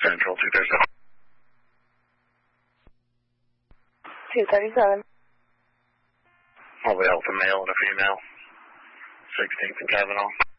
Central 237. 237. Mobile Health, a male and a female. 16th and Kavanaugh.